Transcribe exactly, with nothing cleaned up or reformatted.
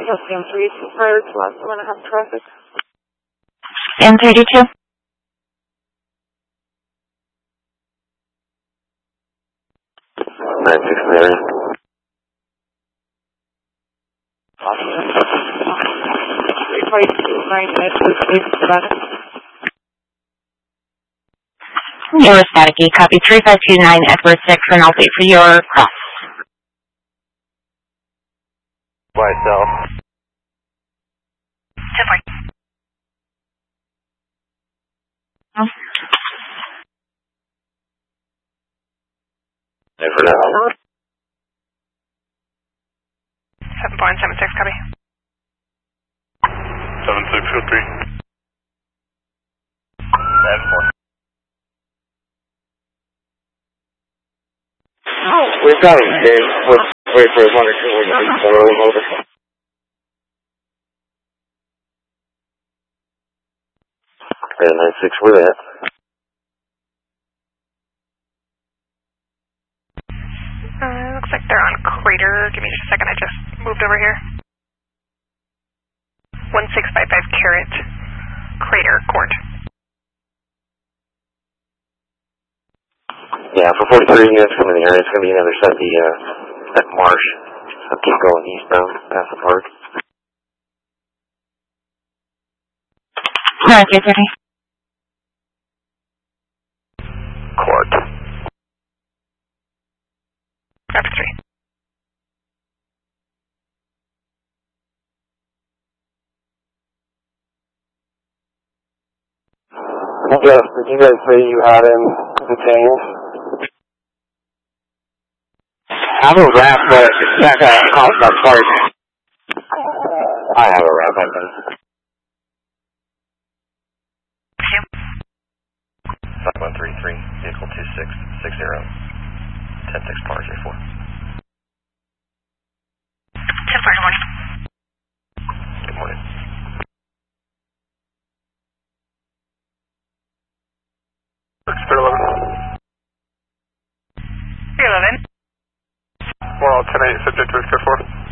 M three prior to last one and a half traffic. M thirty-two. nine six Mary. three twenty-two, nine minutes, please, about it. Your static E, copy three five two nine Edward six, and I'll wait for your cross. By itself. ten four. Oh. Never know. seven point seven six, copy. seven six two three. seven four. We've got him, Dave. Let's wait for his one or two. We're going to roll him over. Okay, nine six, we're there. Uh, looks like they're on Crater. Give me just a second, I just moved over here. one six five five Caret, Crater Court. Yeah, for forty-three units coming in the area, it's going to be another set of the, uh, at Marsh. So keep going eastbound past the park. Alright, get ready. Court. Copy three. Yes, did you guys say you had him detained? I have a wrap, but it's not going to cost my part. I have a wrap, I think. five one three three, vehicle two six six zero, ten six par J four. ten four, good morning. Good morning. Spirit eleven. Spirit eleven. Well, ten eight, subject to Oscar four.